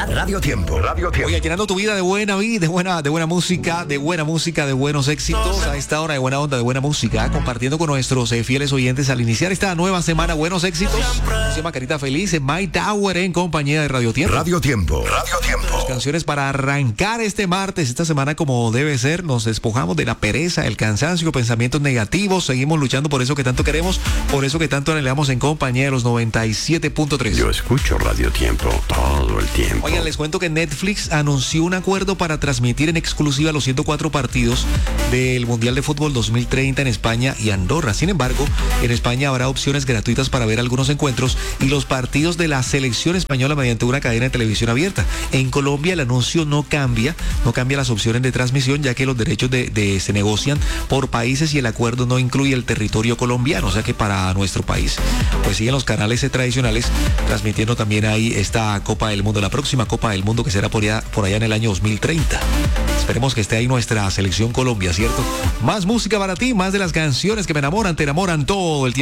Radio Tiempo. Oye, llenando tu vida de buena vida, de buena música, de buenos éxitos, a esta hora de buena onda, de buena música, compartiendo con nuestros fieles oyentes al iniciar esta nueva semana, buenos éxitos. Se llama Carita Feliz, en My Tower, en compañía de Radio Tiempo. Radio Tiempo. Canciones para arrancar este martes, esta semana como debe ser. Nos despojamos de la pereza, el cansancio, pensamientos negativos. Seguimos luchando por eso que tanto queremos, por eso que tanto anhelamos, en compañía de los 97.3. Yo escucho Radio Tiempo todo el tiempo. Oigan, les cuento que Netflix anunció un acuerdo para transmitir en exclusiva los 104 partidos del Mundial de Fútbol 2030 en España y Andorra. Sin embargo, en España habrá opciones gratuitas para ver algunos encuentros y los partidos de la selección española mediante una cadena de televisión abierta. En Colombia el anuncio no cambia las opciones de transmisión, ya que los derechos se negocian por países y el acuerdo no incluye el territorio colombiano, o sea que para nuestro país pues siguen los canales tradicionales transmitiendo también ahí esta Copa del Mundo, la próxima Copa del Mundo, que será por allá en el año 2030. Esperemos que esté ahí nuestra selección Colombia, ¿cierto? Más música para ti, más de las canciones que me enamoran, te enamoran todo el tiempo.